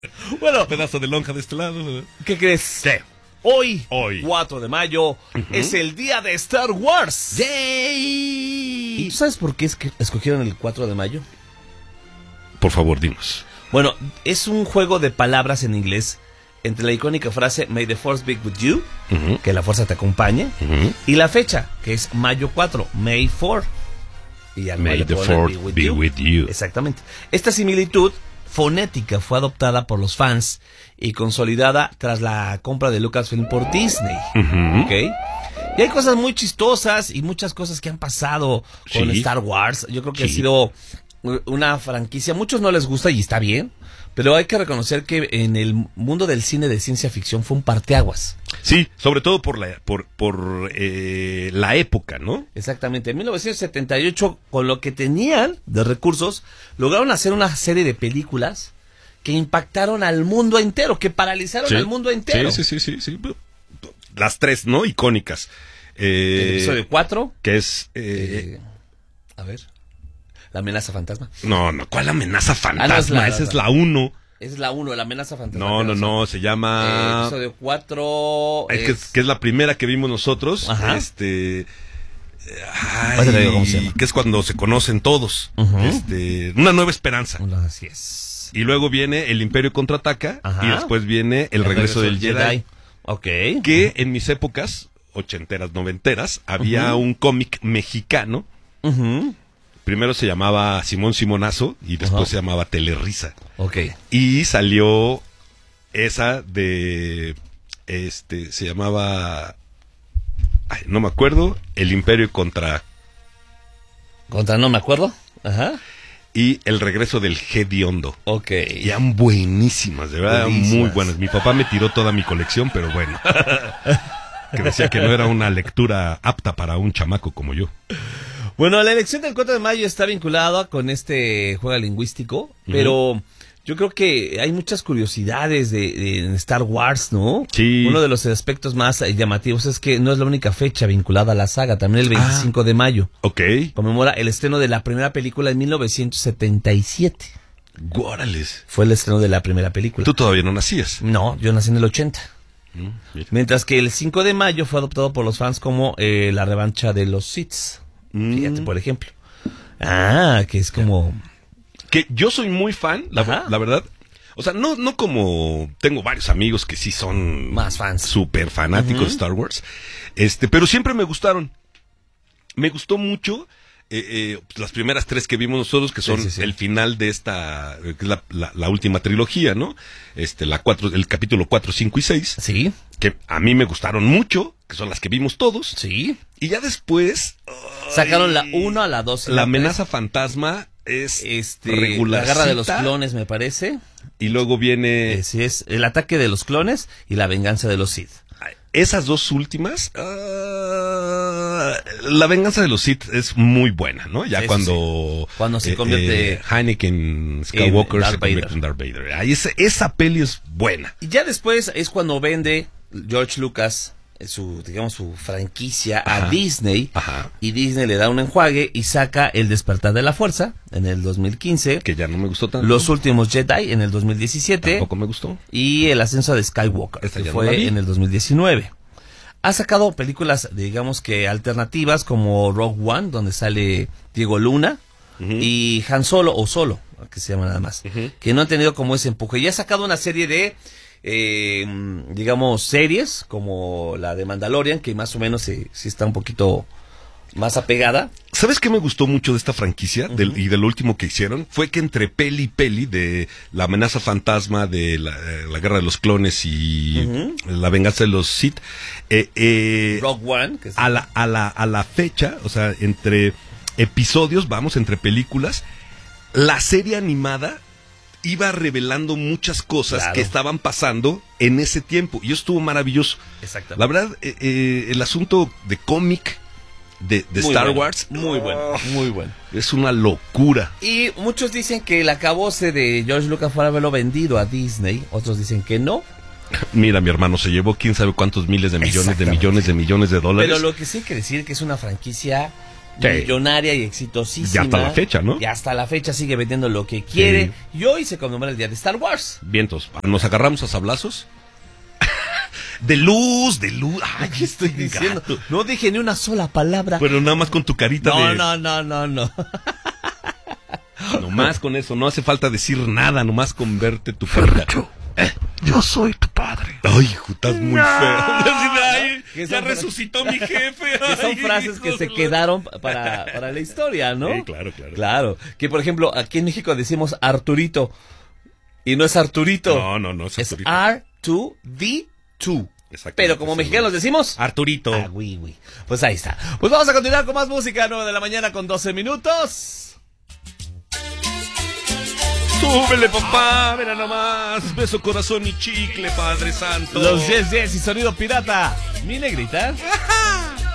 Bueno, pedazo de lonja de este lado. ¿Qué crees? ¿Qué? Hoy, Hoy. 4 de mayo, es el día de Star Wars. ¿Y tú sabes por qué es que escogieron el 4 de mayo? Por favor, dinos. Bueno, es un juego de palabras en inglés entre la icónica frase May the Force be with you, que la fuerza te acompañe, y la fecha, que es mayo 4, May 4. Y al May mayo the ponen Fourth be with you. Exactamente. Esta similitud fonética fue adoptada por los fans y consolidada tras la compra de Lucasfilm por Disney. ¿Ok? Y hay cosas muy chistosas y muchas cosas que han pasado con Star Wars. Yo creo que ha sido una franquicia, a muchos no les gusta y está bien, pero hay que reconocer que en el mundo del cine de ciencia ficción fue un parteaguas. Sí, sobre todo por la época, ¿no? Exactamente. En 1978, con lo que tenían de recursos, lograron hacer una serie de películas que impactaron al mundo entero, que paralizaron al mundo entero. Sí. Las tres, ¿no? Icónicas. El episodio 4. Que es... a ver... La amenaza fantasma. No, ¿cuál amenaza fantasma? No, esa es la 1. Es la 1, la amenaza fantasma. No, se llama... episodio 4... que es la primera que vimos nosotros. Ajá. ¿Cómo se llama? Que es cuando se conocen todos. Una nueva esperanza. Así es. Y luego viene El Imperio Contraataca. Y después viene El regreso del Jedi. Ok. Que en mis épocas, ochenteras, noventeras, había un cómic mexicano. Primero se llamaba Simón Simonazo y después se llamaba Telerisa. Ok. Y salió esa de... se llamaba... no me acuerdo. El Imperio contra no me acuerdo. Ajá. Y El regreso del Hediondo. Ok. Y eran buenísimas, de verdad, muy buenas. Mi papá me tiró toda mi colección, pero bueno. Que decía que no era una lectura apta para un chamaco como yo. Bueno, la elección del 4 de mayo está vinculada con este juego lingüístico, pero yo creo que hay muchas curiosidades de Star Wars, ¿no? Sí. Uno de los aspectos más llamativos es que no es la única fecha vinculada a la saga, también el 25 de mayo. Ok. Conmemora el estreno de la primera película en 1977. ¡Guárales! Fue el estreno de la primera película. ¿Tú todavía no nacías? No, yo nací en el 80. Mientras que el 5 de mayo fue adoptado por los fans como la revancha de los Sith. Fíjate, por ejemplo. Que es como... Que yo soy muy fan, la verdad. O sea, no como... Tengo varios amigos que sí son... Más fans. Súper fanáticos de Star Wars. Pero siempre me gustaron. Me gustó mucho... las primeras tres que vimos nosotros, que son el final de esta... Que es la última trilogía, ¿no? El capítulo 4, 5 y 6. Sí. Que a mí me gustaron mucho, que son las que vimos todos. Sí. Y ya después... sacaron la 1, la 2 y la amenaza fantasma es regular. La guerra de los clones, me parece. Y luego viene... es el ataque de los clones y la venganza de los Sith. Esas dos últimas... la venganza de los Sith es muy buena, ¿no? Ya cuando se convierte... Anakin Skywalker se convierte en Darth Vader. Esa peli es buena. Y ya después es cuando vende George Lucas su franquicia a Disney. Y Disney le da un enjuague y saca El despertar de la fuerza en el 2015. Que ya no me gustó tanto. Los últimos Jedi en el 2017. Tampoco me gustó. Y El ascenso de Skywalker, que fue en el 2019. Ha sacado películas, digamos que alternativas, como Rogue One, donde sale Diego Luna, y Han Solo, o Solo, que se llama nada más, que no han tenido como ese empuje. Y ha sacado una serie de, digamos, series, como la de Mandalorian, que más o menos sí está un poquito más apegada. ¿Sabes qué me gustó mucho de esta franquicia y de lo último que hicieron? Fue que entre peli y peli, de la amenaza fantasma, de la guerra de los clones y la venganza de los Sith, Rogue One, que es a la fecha, o sea, entre episodios, entre películas, la serie animada iba revelando muchas cosas que estaban pasando en ese tiempo, y eso estuvo maravilloso. Exacto. La verdad, el asunto de cómic de Star Wars, muy bueno. Es una locura. Y muchos dicen que el acabose de George Lucas fue haberlo vendido a Disney, otros dicen que no. Mira, mi hermano, se llevó quién sabe cuántos miles de millones de dólares. Pero lo que sí hay que decir que es una franquicia millonaria y exitosísima. Ya hasta la fecha, ¿no? Y hasta la fecha sigue vendiendo lo que quiere. Sí. Y hoy se conmemora el día de Star Wars. Vientos, nos agarramos a sablazos. De luz. Ay, ¿Qué estoy diciendo? No dije ni una sola palabra. Pero nada más con tu carita de... No. Nomás con eso, no hace falta decir nada, nomás con verte tu carita. Yo soy tu padre. Ay, hijo, estás muy feo. Ay, ya resucitó mi jefe. Que son frases que se quedaron para la historia, ¿no? Sí, claro. Claro. Que, por ejemplo, aquí en México decimos Arturito. Y no es Arturito. No es Arturito. Es R2D2. Exactamente. Pero como mexicanos decimos... Arturito. Oui. Pues ahí está. Pues vamos a continuar con más música. 9 de la mañana con 12 minutos. Súbele, papá, mira nomás. Beso, corazón y chicle, Padre Santo. Los 10 y sonido pirata. Mi negrita.